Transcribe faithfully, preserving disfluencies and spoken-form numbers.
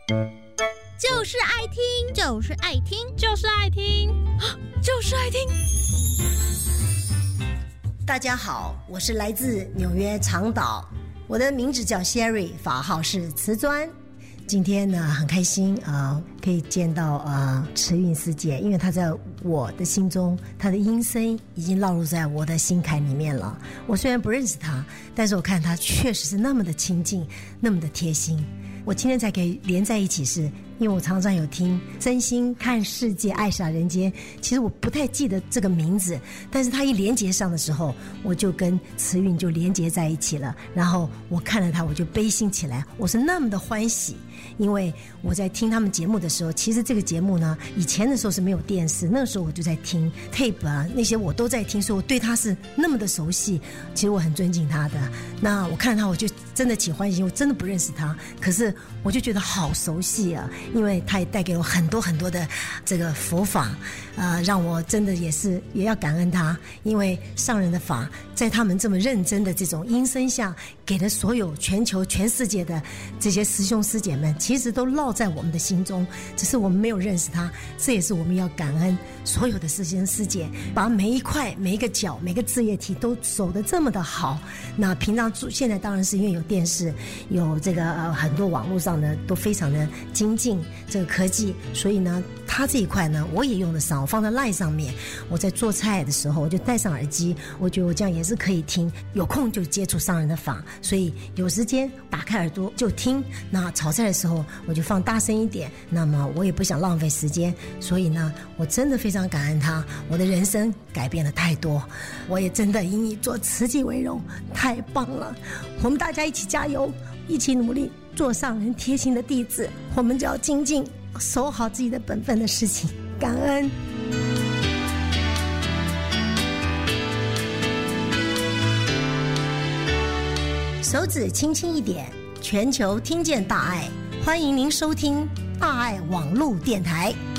就是爱听， 就是爱听， 就是爱听， 就是爱听。 大家好，我是来自纽约长岛，我的名字叫 Sherry， 法号是瓷砖。今天呢，很开心啊、呃，可以见到呃慈韵师姐，因为她在我的心中，她的音声已经烙入在我的心坎里面了。我虽然不认识她，但是我看她确实是那么的亲近，那么的贴心。我今天才可以连在一起是，因为我常常有听真心看世界爱洒人间，其实我不太记得这个名字，但是它一连接上的时候，我就跟慈韵就连接在一起了，然后我看了它我就悲心起来，我是那么的欢喜。因为我在听他们节目的时候，其实这个节目呢，以前的时候是没有电视，那个时候我就在听 tape 啊，那些我都在听，所以我对他是那么的熟悉，其实我很尊敬他的。那我看到他我就真的起欢喜，我真的不认识他，可是我就觉得好熟悉啊，因为他也带给我很多很多的这个佛法，呃，让我真的也是也要感恩他，因为上人的法在他们这么认真的这种音声下，给了所有全球全世界的这些师兄师姐们，其实都烙在我们的心中，只是我们没有认识他。这也是我们要感恩所有的师兄师姐，把每一块每一个角每个字业体都守得这么的好。那平常现在当然是因为有电视，有这个呃很多网络上呢都非常的精进这个科技，所以呢他这一块呢我也用得上，我放在 LINE 上面，我在做菜的时候我就戴上耳机，我觉得我这样也是可以听，有空就接触上人的法，所以有时间打开耳朵就听。那炒菜的时候我就放大声一点，那么我也不想浪费时间，所以呢我真的非常感恩他，我的人生改变了太多，我也真的以你做慈济为荣，太棒了。我们大家一起加油，一起努力做上人贴心的弟子，我们就要精进守好自己的本分的事情，感恩。手指轻轻一点，全球听见大爱，欢迎您收听大爱网络电台。